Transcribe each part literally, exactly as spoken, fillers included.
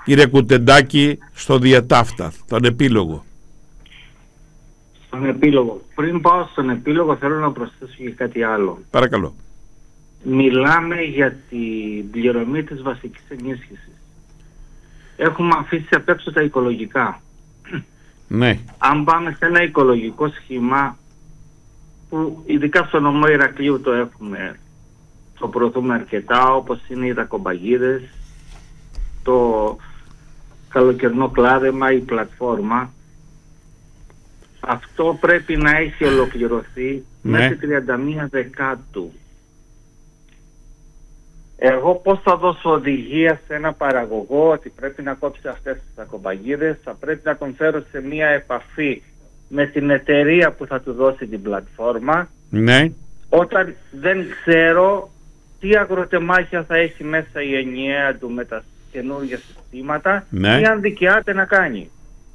κύριε Κουτεντάκη, στο διατάφτα, τον επίλογο. Στον επίλογο. Πριν πάω στον επίλογο θέλω να προσθέσω και κάτι άλλο. Παρακαλώ. Μιλάμε για την πληρωμή της βασικής ενίσχυσης. Έχουμε αφήσει απ' έξω τα οικολογικά. Ναι. Αν πάμε σε ένα οικολογικό σχήμα που ειδικά στο νομό Ηρακλείου το έχουμε, το προωθούμε αρκετά, όπως είναι οι δακομπαγίδες, το καλοκαιρινό κλάδεμα, η πλατφόρμα, αυτό πρέπει να έχει ολοκληρωθεί ναι. μέχρι τριάντα μία Δεκάτου. Εγώ πώς θα δώσω οδηγία σε ένα παραγωγό ότι πρέπει να κόψει αυτές τις δακομπαγίδες? Θα πρέπει να τον φέρω σε μία επαφή με την εταιρεία που θα του δώσει την πλατφόρμα, ναι. όταν δεν ξέρω τι αγροτεμάχια θα έχει μέσα η ενιαία του με τα καινούργια συστήματα, ναι. ή αν δικαιάται να κάνει.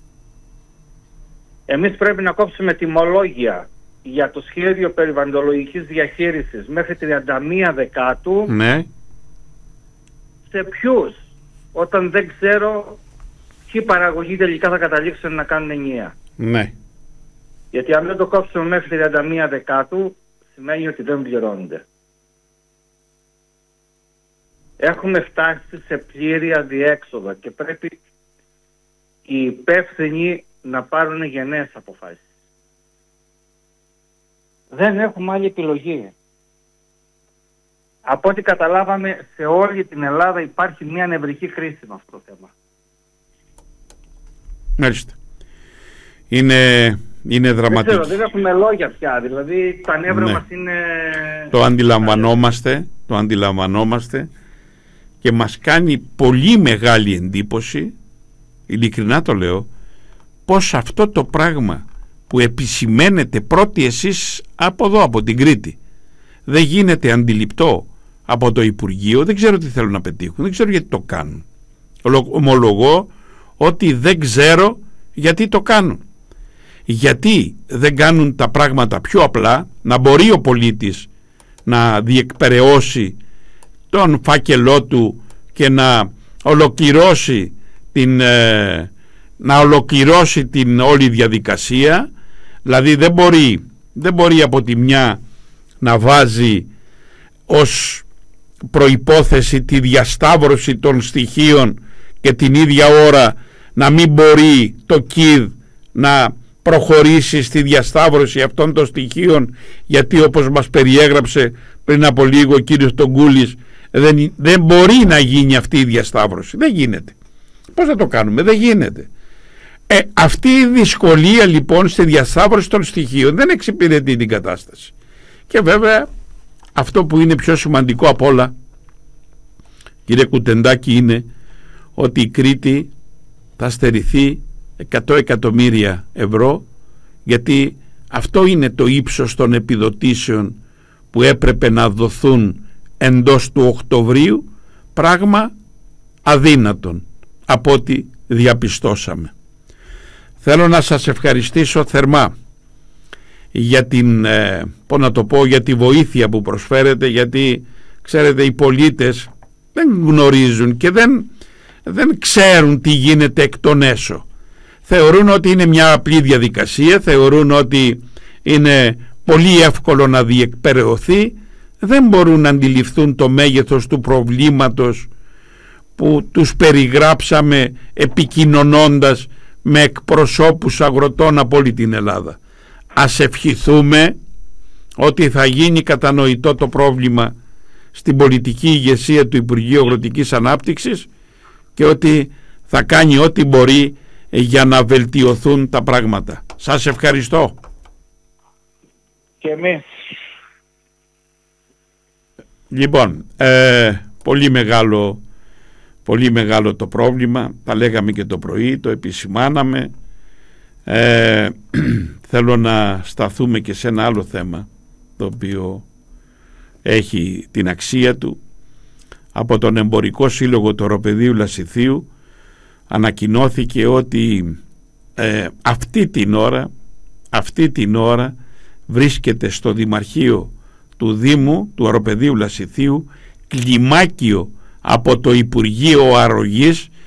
Εμείς πρέπει να κόψουμε τιμολόγια για το σχέδιο περιβαλλοντολογικής διαχείρισης μέχρι τριάντα μία Δεκάτου. Ναι. Σε ποιους? Όταν δεν ξέρω ποιοι παραγωγοί τελικά θα καταλήξουν να κάνουν ενιαία. Ναι. Γιατί αν δεν το κόψουμε μέχρι τριάντα μία Δεκάτου, σημαίνει ότι δεν πληρώνονται. Έχουμε φτάσει σε πλήρη αδιέξοδο και πρέπει οι υπεύθυνοι να πάρουν γενναίες αποφάσεις. Δεν έχουμε άλλη επιλογή. Από ό,τι καταλάβαμε, σε όλη την Ελλάδα υπάρχει μια νευρική κρίση με αυτό το θέμα. Μάλιστα. Είναι, είναι δραματική. Δεν ξέρω, δεν έχουμε λόγια πια. Δηλαδή τα νεύρα ναι. μας είναι... Το αντιλαμβανόμαστε, το αντιλαμβανόμαστε και μας κάνει πολύ μεγάλη εντύπωση, ειλικρινά το λέω, πως αυτό το πράγμα που επισημαίνετε πρώτοι εσείς από εδώ, από την Κρήτη, δεν γίνεται αντιληπτό από το Υπουργείο. Δεν ξέρω τι θέλουν να πετύχουν, δεν ξέρω γιατί το κάνουν. Ομολογώ ότι δεν ξέρω γιατί το κάνουν. Γιατί δεν κάνουν τα πράγματα πιο απλά, να μπορεί ο πολίτης να διεκπεραιώσει τον φάκελό του και να ολοκληρώσει την, ε, να ολοκληρώσει την όλη διαδικασία. Δηλαδή δεν μπορεί, δεν μπορεί από τη μια να βάζει ως προϋπόθεση τη διασταύρωση των στοιχείων και την ίδια ώρα να μην μπορεί το ΚΙΔ να προχωρήσει στη διασταύρωση αυτών των στοιχείων, γιατί όπως μας περιέγραψε πριν από λίγο ο κύριος Τογκούλης, δεν, δεν μπορεί να γίνει αυτή η διασταύρωση. Δεν γίνεται. Πώς θα το κάνουμε? Δεν γίνεται. Ε, αυτή η δυσκολία λοιπόν στη διασταύρωση των στοιχείων δεν εξυπηρετεί την κατάσταση. Και βέβαια αυτό που είναι πιο σημαντικό απ' όλα, κύριε Κουτεντάκη, είναι ότι η Κρήτη θα στερηθεί εκατό εκατομμύρια ευρώ, γιατί αυτό είναι το ύψος των επιδοτήσεων που έπρεπε να δοθούν εντός του Οκτωβρίου, πράγμα αδύνατον από ό,τι διαπιστώσαμε. Θέλω να σας ευχαριστήσω θερμά για την, ε, πώς να το πω, για τη βοήθεια που προσφέρετε, γιατί ξέρετε οι πολίτες δεν γνωρίζουν και δεν, δεν ξέρουν τι γίνεται εκ των έσω. Θεωρούν ότι είναι μια απλή διαδικασία, θεωρούν ότι είναι πολύ εύκολο να διεκπεραιωθεί, δεν μπορούν να αντιληφθούν το μέγεθος του προβλήματος που τους περιγράψαμε επικοινωνώντας με εκπροσώπους αγροτών από όλη την Ελλάδα. Ας ευχηθούμε ότι θα γίνει κατανοητό το πρόβλημα στην πολιτική ηγεσία του Υπουργείου Αγροτικής Ανάπτυξης και ότι θα κάνει ό,τι μπορεί για να βελτιωθούν τα πράγματα. Σας ευχαριστώ. Και εμείς. Λοιπόν, ε, πολύ μεγάλο πολύ μεγάλο το πρόβλημα, τα λέγαμε και το πρωί, το επισημάναμε. ε, θέλω να σταθούμε και σε ένα άλλο θέμα το οποίο έχει την αξία του. Από τον Εμπορικό Σύλλογο του Οροπεδίου Λασιθίου ανακοινώθηκε ότι ε, αυτή την ώρα αυτή την ώρα βρίσκεται στο Δημαρχείο του Δήμου του Οροπεδίου Λασιθίου κλιμάκιο από το Υπουργείο Αρρωγής